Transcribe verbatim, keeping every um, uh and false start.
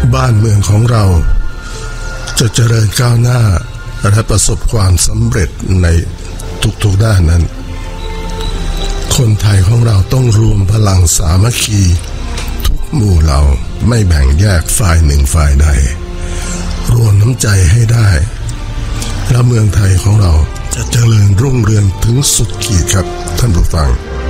บ้านเมืองของเราจะเจริญก้าวหน้าและประสบความสำเร็จในทุกๆด้านนั้นคนไทยของเราต้องรวมพลังสามัคคีทุกหมู่เหล่าไม่แบ่งแยกฝ่ายหนึ่งฝ่ายใดรวมน้ำใจให้ได้และเมืองไทยของเราจะเจริญรุ่งเรืองถึงสุดขีดครับท่านผู้ฟัง